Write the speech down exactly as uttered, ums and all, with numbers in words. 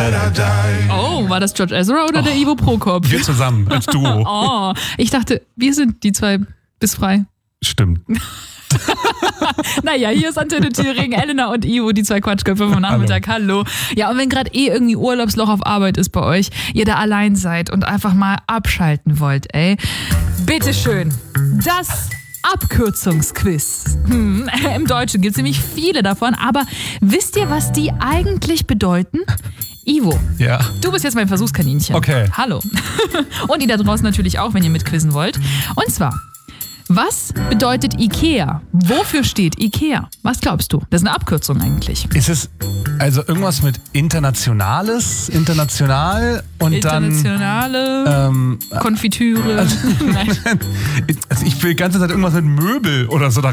Oh, war das George Ezra oder oh, der Ivo Prokop? Wir zusammen, als Duo. Oh, ich dachte, wir sind die zwei bis frei. Stimmt. Naja, hier ist Antenne Thüringen, Elena und Ivo, die zwei Quatschköpfe vom Nachmittag. Hallo. Hallo. Ja, und wenn gerade eh irgendwie Urlaubsloch auf Arbeit ist bei euch, ihr da allein seid und einfach mal abschalten wollt, ey, bitteschön, das Abkürzungsquiz. Hm, im Deutschen gibt es nämlich viele davon, aber wisst ihr, was die eigentlich bedeuten? Ivo, ja. Du bist jetzt mein Versuchskaninchen. Okay. Hallo. Und ihr da draußen natürlich auch, wenn ihr mitquizzen wollt. Und zwar, was bedeutet Ikea? Wofür steht Ikea? Was glaubst du? Das ist eine Abkürzung eigentlich. Ist es also irgendwas mit Internationales, international und Internationale dann... Ähm, Konfitüre. Also, also ich will die ganze Zeit irgendwas mit Möbel oder so da